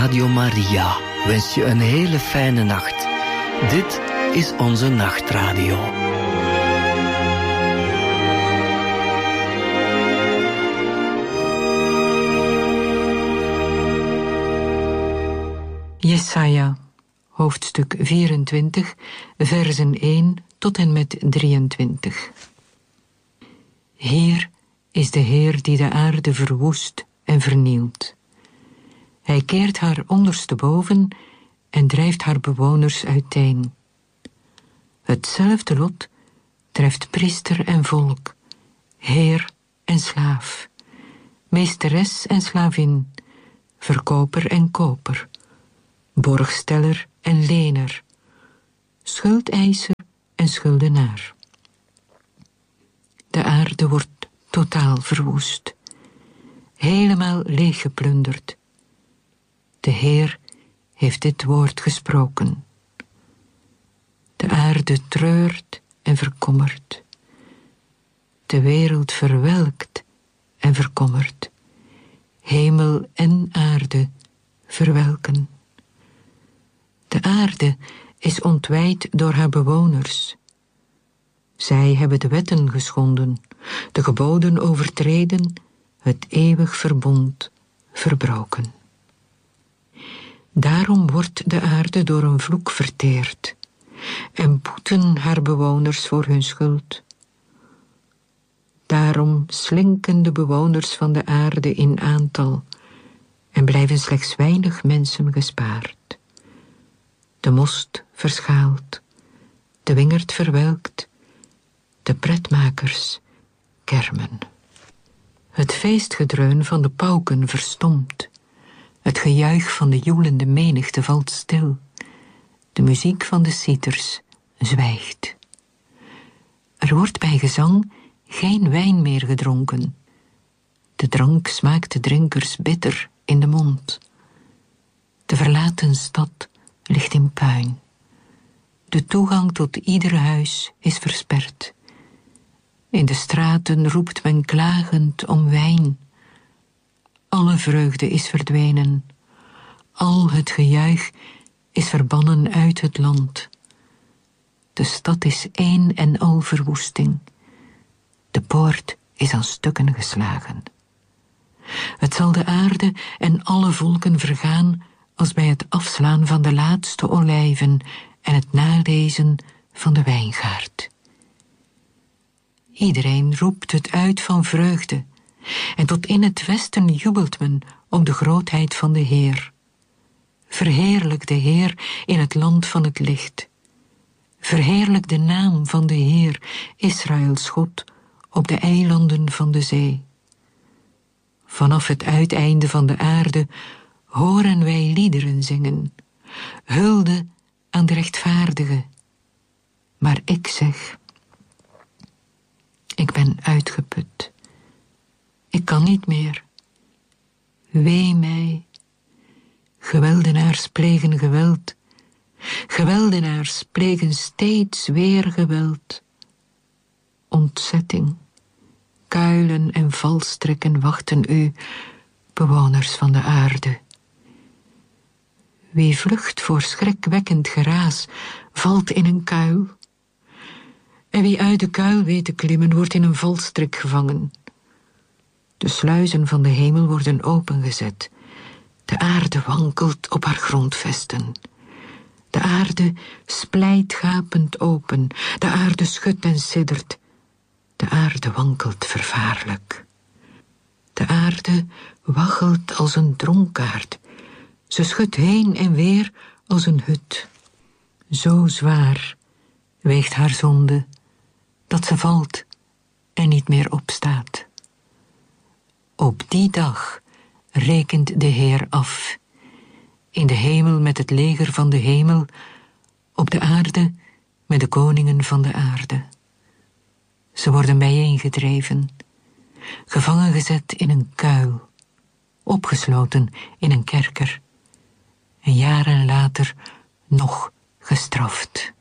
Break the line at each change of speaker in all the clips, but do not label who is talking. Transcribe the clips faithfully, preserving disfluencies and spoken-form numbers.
Radio Maria wens je een hele fijne nacht. Dit is onze nachtradio.
Jesaja, hoofdstuk vierentwintig, versen één tot en met drieëntwintig. Heer is de Heer die de aarde verwoest en vernielt. Hij keert haar ondersteboven en drijft haar bewoners uiteen. Hetzelfde lot treft priester en volk, heer en slaaf, meesteres en slavin, verkoper en koper, borgsteller en lener, schuldeiser en schuldenaar. De aarde wordt totaal verwoest, helemaal leeggeplunderd. De Heer heeft dit woord gesproken. De aarde treurt en verkommert. De wereld verwelkt en verkommert. Hemel en aarde verwelken. De aarde is ontwijd door haar bewoners. Zij hebben de wetten geschonden, de geboden overtreden, het eeuwig verbond verbroken. Daarom wordt de aarde door een vloek verteerd en boeten haar bewoners voor hun schuld. Daarom slinken de bewoners van de aarde in aantal en blijven slechts weinig mensen gespaard. De most verschaalt, de wingerd verwelkt, de pretmakers kermen. Het feestgedreun van de pauken verstomt, het gejuich van de joelende menigte valt stil, de muziek van de citers zwijgt. Er wordt bij gezang geen wijn meer gedronken. De drank smaakt de drinkers bitter in de mond. De verlaten stad ligt in puin. De toegang tot ieder huis is versperd. In de straten roept men klagend om wijn. Alle vreugde is verdwenen. Al het gejuich is verbannen uit het land. De stad is één en al verwoesting. De poort is aan stukken geslagen. Het zal de aarde en alle volken vergaan als bij het afslaan van de laatste olijven en het nalezen van de wijngaard. Iedereen roept het uit van vreugde, en tot in het westen jubelt men om de grootheid van de Heer. Verheerlijk de Heer in het land van het licht. Verheerlijk de naam van de Heer, Israëls God, op de eilanden van de zee. Vanaf het uiteinde van de aarde horen wij liederen zingen, hulde aan de rechtvaardige. Maar ik zeg, ik ben uitgeput. Ik kan niet meer. Wee mij. Geweldenaars plegen geweld. Geweldenaars plegen steeds weer geweld. Ontzetting, kuilen en valstrikken wachten u, bewoners van de aarde. Wie vlucht voor schrikwekkend geraas, valt in een kuil. En wie uit de kuil weet te klimmen, wordt in een valstrik gevangen. De sluizen van de hemel worden opengezet. De aarde wankelt op haar grondvesten. De aarde splijt gapend open. De aarde schudt en siddert. De aarde wankelt vervaarlijk. De aarde waggelt als een dronkaard. Ze schudt heen en weer als een hut. Zo zwaar weegt haar zonde, dat ze valt en niet meer opstaat. Op die dag rekent de Heer af. In de hemel met het leger van de hemel, op de aarde met de koningen van de aarde. Ze worden bijeengedreven, gevangen gezet in een kuil, opgesloten in een kerker, en jaren later nog gestraft.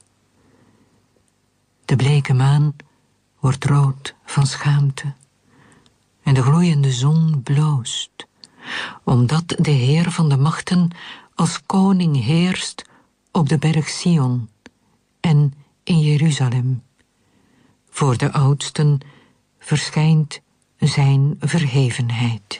De bleke maan wordt rood van schaamte, en de gloeiende zon bloost, omdat de Heer van de machten als koning heerst op de berg Sion en in Jeruzalem. Voor de oudsten verschijnt zijn verhevenheid.